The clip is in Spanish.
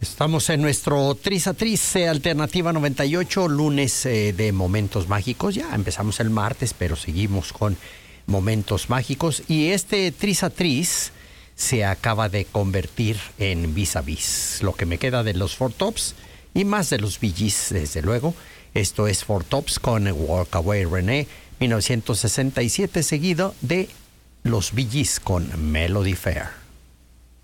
Estamos en nuestro Tris a Tris, Alternativa 98, lunes de Momentos Mágicos. Ya empezamos el martes, pero seguimos con Momentos Mágicos. Y este Tris a Tris se acaba de convertir en Vis a Vis. Lo que me queda de los Four Tops y más de los Bee Gees, desde luego. Esto es Four Tops con Walk Away Renee, 1967, seguido de los Bee Gees con Melody Fair.